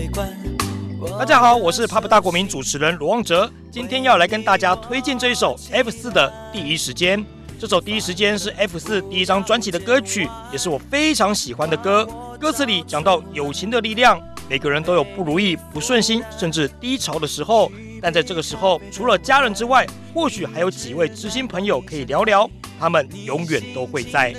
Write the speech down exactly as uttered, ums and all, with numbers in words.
大家好，我是 Pop 大国民主持人罗旺哲，今天要来跟大家推荐这一首 F 四 的第一时间。这首第一时间是 F 四 第一张专辑的歌曲，也是我非常喜欢的歌。歌词里讲到友情的力量，每个人都有不如意、不顺心，甚至低潮的时候。但在这个时候，除了家人之外，或许还有几位知心朋友可以聊聊，他们永远都会在。